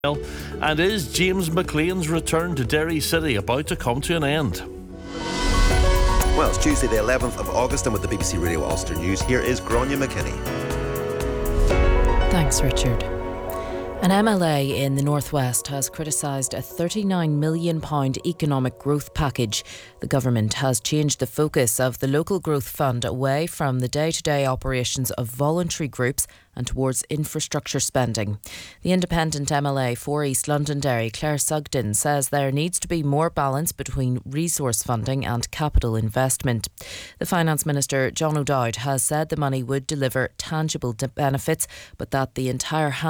And is James McLean's return to Derry City about to come to an end? Well, it's Tuesday the 11th of August, and with the BBC Radio Ulster News, here is Gráinne McKinney. Thanks, Richard. An MLA in the Northwest has criticised a £39 million economic growth package. The government has changed the focus of the local growth fund away from the day-to-day operations of voluntary groups and towards infrastructure spending. The independent MLA for East Londonderry, Claire Sugden, says there needs to be more balance between resource funding and capital investment. The Finance Minister, John O'Dowd, has said the money would deliver tangible benefits, but that the entire